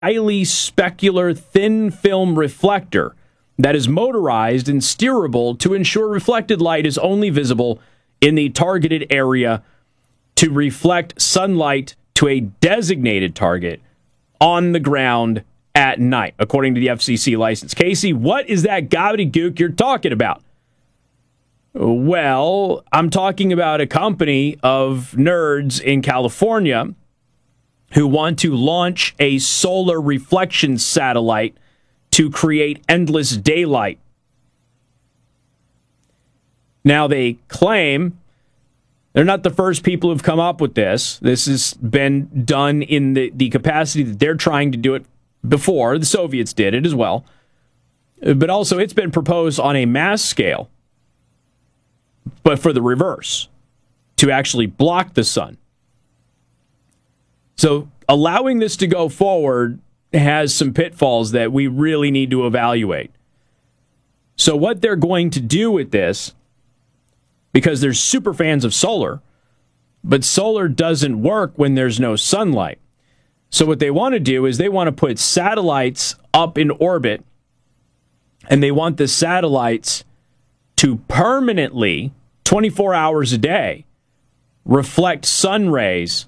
highly specular thin film reflector that is motorized and steerable to ensure reflected light is only visible in the targeted area to reflect sunlight to a designated target on the ground at night, according to the FCC license. Casey, what is that gobbledygook you're talking about? Well, I'm talking about a company of nerds in California who want to launch a solar reflection satellite to create endless daylight. Now, they claim they're not the first people who've come up with this. This has been done in the capacity that they're trying to do it before. The Soviets did it as well. But also, it's been proposed on a mass scale, but for the reverse, to actually block the sun. So allowing this to go forward has some pitfalls that we really need to evaluate. So what they're going to do with this, because they're super fans of solar, but solar doesn't work when there's no sunlight. So what they want to do is they want to put satellites up in orbit, and they want the satellites to permanently, 24 hours a day, reflect sun rays